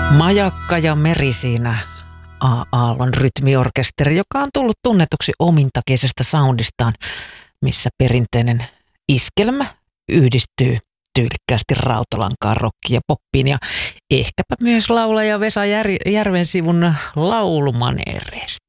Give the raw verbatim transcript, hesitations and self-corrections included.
Majakka ja meri siinä A-aallon rytmiorkesteri, joka on tullut tunnetuksi omintakeisesta soundistaan, missä perinteinen iskelmä yhdistyy tyylikkäästi rautalankaan, rockiin ja poppiin ja ehkäpä myös laulaja Vesa Jär- Järvensivun laulumaneereista.